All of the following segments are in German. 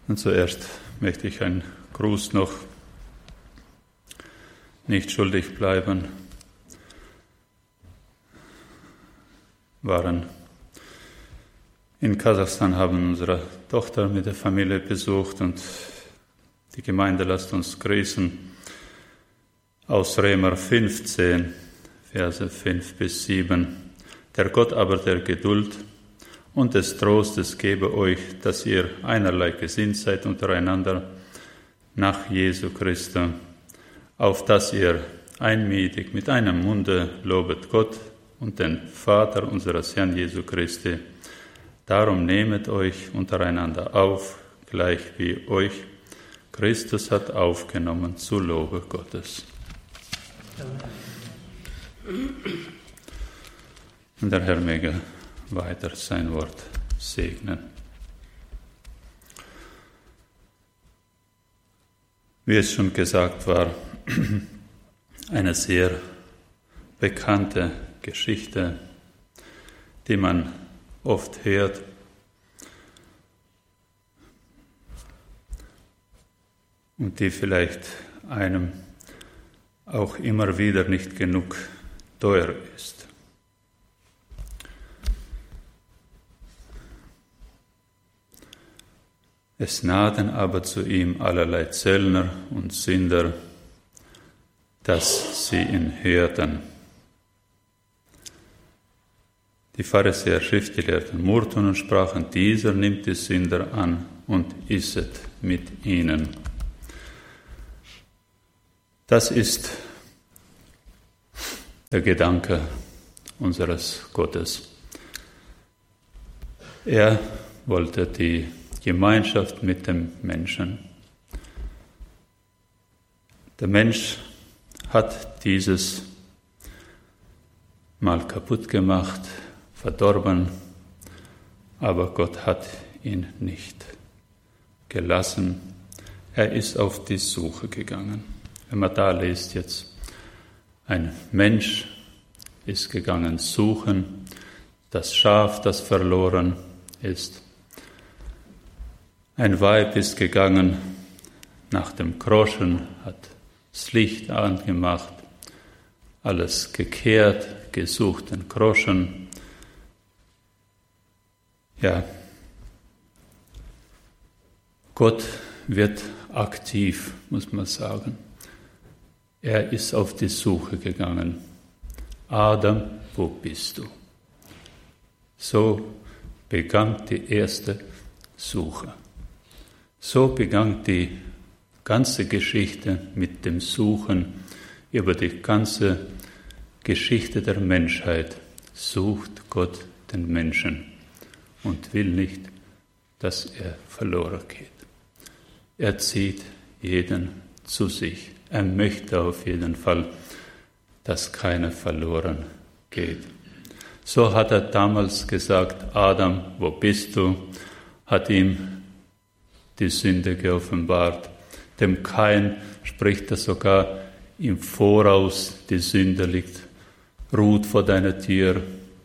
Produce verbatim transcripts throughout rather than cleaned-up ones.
Und zuerst möchte ich einen Gruß noch nicht schuldig bleiben. Waren in Kasachstan, haben unsere Tochter mit der Familie besucht und die Gemeinde lässt uns grüßen aus Römer fünfzehn, Verse fünf bis sieben. Der Gott aber der Geduld und des Trostes gebe euch, dass ihr einerlei gesinnt seid untereinander nach Jesu Christi, auf dass ihr einmütig mit einem Munde lobet Gott und den Vater unseres Herrn Jesu Christi. Darum nehmet euch untereinander auf, gleich wie euch Christus hat aufgenommen zu Lobe Gottes. Und der Herr möge weiter sein Wort segnen. Wie es schon gesagt war, eine sehr bekannte Geschichte, die man oft hört. Und die vielleicht einem auch immer wieder nicht genug teuer ist. Es nahten aber zu ihm allerlei Zöllner und Sünder, dass sie ihn hörten. Die Pharisäer, Schriftgelehrten murrten und sprachen, dieser nimmt die Sünder an und isset mit ihnen. Das ist der Gedanke unseres Gottes. Er wollte die Gemeinschaft mit dem Menschen. Der Mensch hat dieses mal kaputt gemacht, verdorben, aber Gott hat ihn nicht gelassen. Er ist auf die Suche gegangen. Wenn man da liest jetzt, ein Mensch ist gegangen suchen, das Schaf, das verloren ist. Ein Weib ist gegangen nach dem Groschen, hat das Licht angemacht, alles gekehrt, gesucht, den Groschen. Ja, Gott wird aktiv, muss man sagen. Er ist auf die Suche gegangen. Adam, wo bist du? So begann die erste Suche. So begann die ganze Geschichte mit dem Suchen über die ganze Geschichte der Menschheit. Sucht Gott den Menschen und will nicht, dass er verloren geht. Er zieht jeden zu sich. Er möchte auf jeden Fall, dass keiner verloren geht. So hat er damals gesagt, Adam, wo bist du? Hat ihm die Sünde geoffenbart. Dem Kain spricht er sogar im Voraus, die Sünde liegt, ruht vor deiner Tür.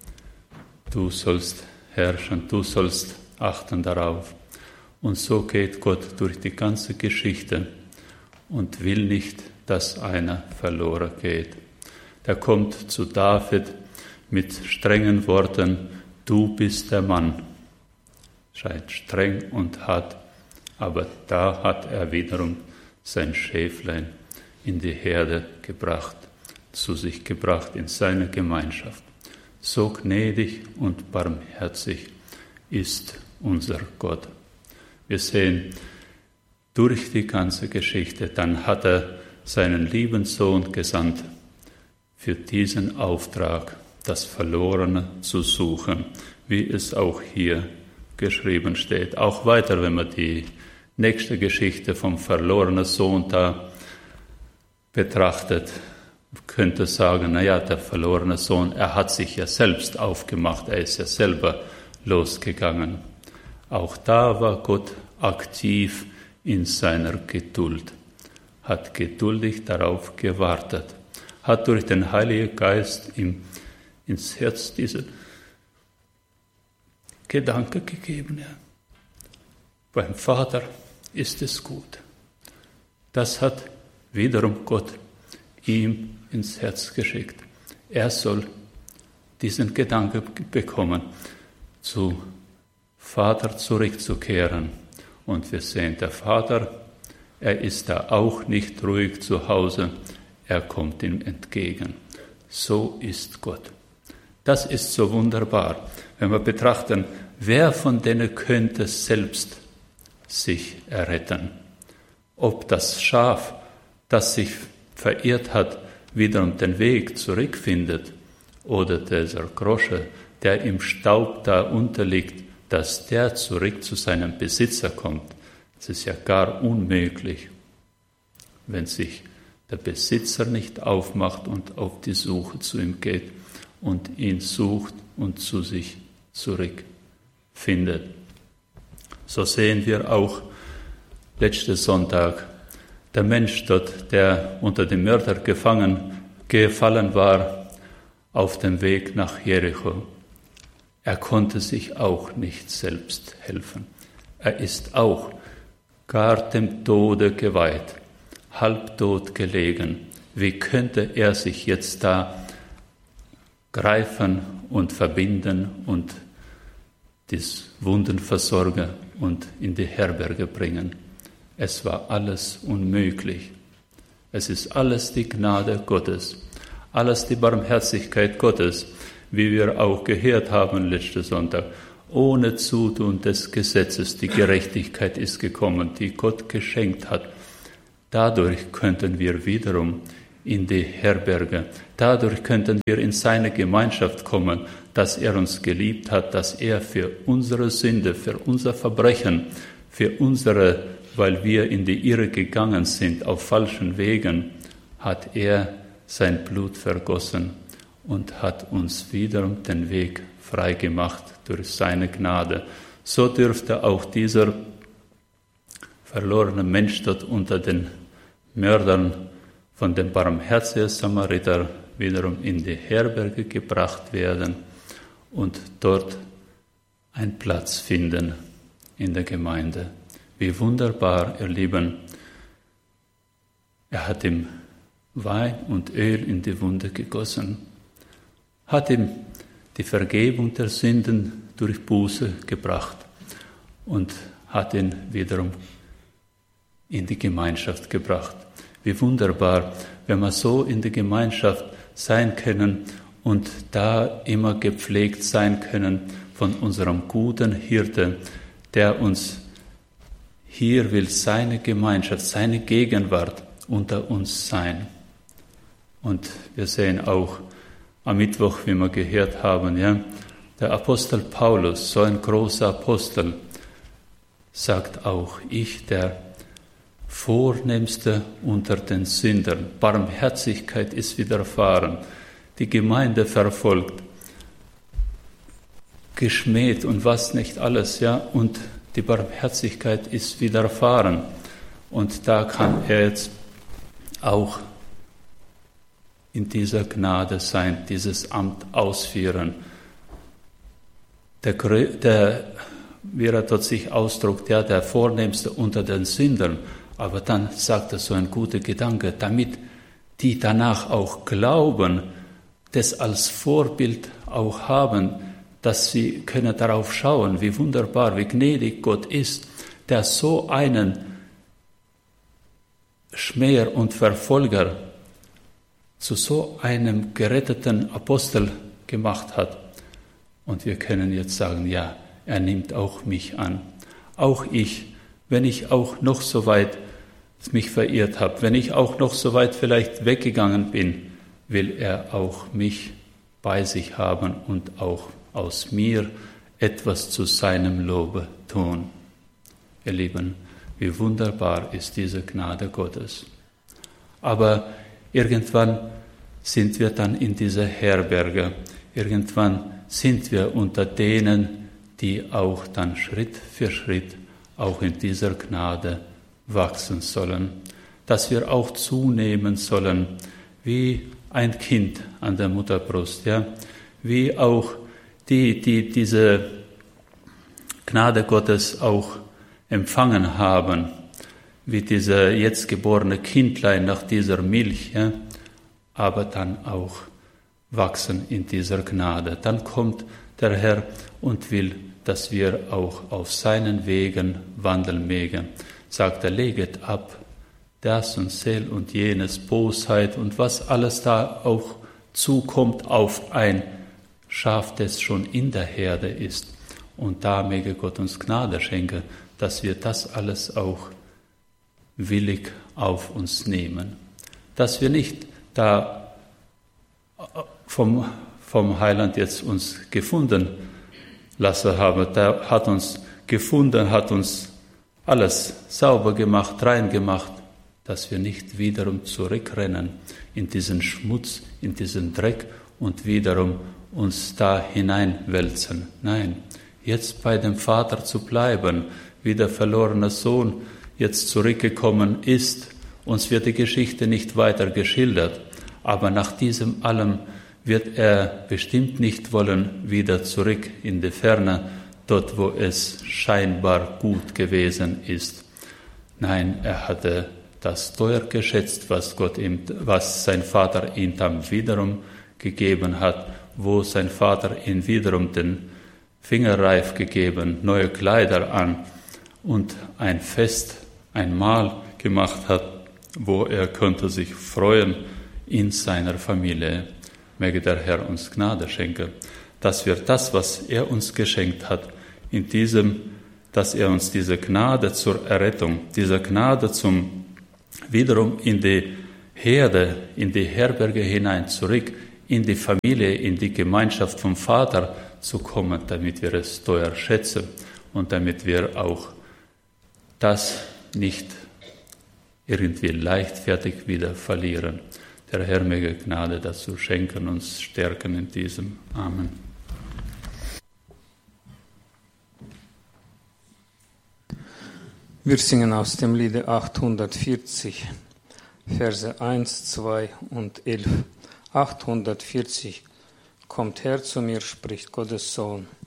Du sollst herrschen, du sollst achten darauf. Und so geht Gott durch die ganze Geschichte und will nicht, dass einer verloren geht. Er kommt zu David mit strengen Worten, du bist der Mann. Scheint streng und hart, aber da hat er wiederum sein Schäflein in die Herde gebracht, zu sich gebracht, in seine Gemeinschaft. So gnädig und barmherzig ist unser Gott. Wir sehen durch die ganze Geschichte, dann hat er seinen lieben Sohn gesandt, für diesen Auftrag, das Verlorene zu suchen, wie es auch hier geschrieben steht. Auch weiter, wenn man die nächste Geschichte vom verlorenen Sohn da betrachtet, könnte sagen, naja, der verlorene Sohn, er hat sich ja selbst aufgemacht, er ist ja selber losgegangen. Auch da war Gott aktiv in seiner Geduld, hat geduldig darauf gewartet, hat durch den Heiligen Geist ihm ins Herz diese Gedanke gegeben. Ja. Beim Vater ist es gut. Das hat wiederum Gott ihm ins Herz geschickt. Er soll diesen Gedanken bekommen, zu Vater zurückzukehren. Und wir sehen, der Vater, er ist da auch nicht ruhig zu Hause, er kommt ihm entgegen. So ist Gott. Das ist so wunderbar, wenn wir betrachten, wer von denen könnte selbst sich erretten. Ob das Schaf, das sich verirrt hat, wiederum den Weg zurückfindet, oder dieser Grosche, der im Staub da unterliegt, dass der zurück zu seinem Besitzer kommt. Das ist ja gar unmöglich, wenn sich der Besitzer nicht aufmacht und auf die Suche zu ihm geht und ihn sucht und zu sich zurückfindet. So sehen wir auch letzten Sonntag, der Mensch dort, der unter dem Mörder gefangen, gefallen war, auf dem Weg nach Jericho. Er konnte sich auch nicht selbst helfen. Er ist auch gar dem Tode geweiht, halbtot gelegen. Wie könnte er sich jetzt da greifen und verbinden und die Wunden versorgen und in die Herberge bringen? Es war alles unmöglich. Es ist alles die Gnade Gottes, alles die Barmherzigkeit Gottes, wie wir auch gehört haben letzten Sonntag. Ohne Zutun des Gesetzes, die Gerechtigkeit ist gekommen, die Gott geschenkt hat. Dadurch könnten wir wiederum in die Herberge, dadurch könnten wir in seine Gemeinschaft kommen, dass er uns geliebt hat, dass er für unsere Sünde, für unser Verbrechen, für unsere, weil wir in die Irre gegangen sind, auf falschen Wegen, hat er sein Blut vergossen und hat uns wiederum den Weg frei gemacht durch seine Gnade. So dürfte auch dieser verlorene Mensch dort unter den Mördern von dem barmherzigen Samariter wiederum in die Herberge gebracht werden und dort einen Platz finden in der Gemeinde. Wie wunderbar, ihr Lieben. Er hat ihm Wein und Öl in die Wunde gegossen, hat ihm die Vergebung der Sünden durch Buße gebracht und hat ihn wiederum in die Gemeinschaft gebracht. Wie wunderbar, wenn wir so in der Gemeinschaft sein können und da immer gepflegt sein können von unserem guten Hirte, der uns hier will seine Gemeinschaft, seine Gegenwart unter uns sein. Und wir sehen auch am Mittwoch, wie wir gehört haben, ja, der Apostel Paulus, so ein großer Apostel, sagt auch, ich, der Vornehmste unter den Sündern, Barmherzigkeit ist widerfahren, die Gemeinde verfolgt, geschmäht und was nicht alles, ja, und die Barmherzigkeit ist widerfahren. Und da kann er jetzt auch in dieser Gnade sein, dieses Amt ausführen. Der, der, wie er dort sich ausdrückt, ja, der Vornehmste unter den Sündern, aber dann sagt er so ein guter Gedanke, damit die danach auch glauben, das als Vorbild auch haben, dass sie können darauf schauen, wie wunderbar, wie gnädig Gott ist, der so einen Schmäher und Verfolger zu so einem geretteten Apostel gemacht hat. Und wir können jetzt sagen, ja, er nimmt auch mich an. Auch ich, wenn ich auch noch so weit mich verirrt habe, wenn ich auch noch so weit vielleicht weggegangen bin, will er auch mich bei sich haben und auch aus mir etwas zu seinem Lobe tun. Ihr Lieben, wie wunderbar ist diese Gnade Gottes. Aber irgendwann sind wir dann in dieser Herberge. Irgendwann sind wir unter denen, die auch dann Schritt für Schritt auch in dieser Gnade wachsen sollen. Dass wir auch zunehmen sollen, wie ein Kind an der Mutterbrust, ja, wie auch die, die diese Gnade Gottes auch empfangen haben, wie dieser jetzt geborene Kindlein nach dieser Milch, ja, aber dann auch wachsen in dieser Gnade. Dann kommt der Herr und will, dass wir auch auf seinen Wegen wandeln mögen. Sagt er, leget ab das und sel und jenes, Bosheit und was alles da auch zukommt auf ein Schaf, das schon in der Herde ist. Und da möge Gott uns Gnade schenken, dass wir das alles auch willig auf uns nehmen. Dass wir nicht da vom, vom Heiland jetzt uns gefunden lassen haben. Der hat uns gefunden, hat uns alles sauber gemacht, rein gemacht, dass wir nicht wiederum zurückrennen in diesen Schmutz, in diesen Dreck und wiederum uns da hineinwälzen. Nein, jetzt bei dem Vater zu bleiben, wie der verlorene Sohn jetzt zurückgekommen ist. Uns wird die Geschichte nicht weiter geschildert, aber nach diesem allem wird er bestimmt nicht wollen wieder zurück in die Ferne, dort wo es scheinbar gut gewesen ist. Nein, er hatte das teuer geschätzt, was Gott ihm, was sein Vater ihm dann wiederum gegeben hat, wo sein Vater ihm wiederum den Fingerreif gegeben, neue Kleider an und ein Fest, ein Mahl gemacht hat, wo er könnte sich freuen in seiner Familie. Möge der Herr uns Gnade schenken, dass wir das, was er uns geschenkt hat, in diesem, dass er uns diese Gnade zur Errettung, diese Gnade zum wiederum in die Herde, in die Herberge hinein zurück, in die Familie, in die Gemeinschaft vom Vater zu kommen, damit wir es teuer schätzen und damit wir auch das nicht irgendwie leichtfertig wieder verlieren. Der Herr möge Gnade dazu schenken, uns stärken in diesem. Amen. Wir singen aus dem Liede achthundertvierzig, Verse eins, zwei und elf. achthundertvierzig. Kommt her zu mir, spricht Gottes Sohn.